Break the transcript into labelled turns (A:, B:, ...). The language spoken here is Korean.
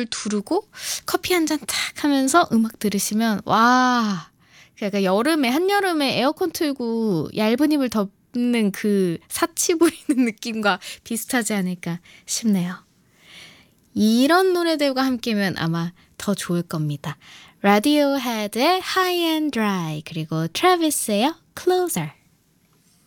A: 불 두르고 커피 한 잔 탁 하면서 음악 들으시면 와, 그러니까 여름에 한여름에 에어컨 틀고 얇은 이불 덮는 그 사치 부리는 느낌과 비슷하지 않을까 싶네요. 이런 노래들과 함께면 아마 더 좋을 겁니다. 라디오헤드의 High and Dry 그리고 트래비스의 Closer.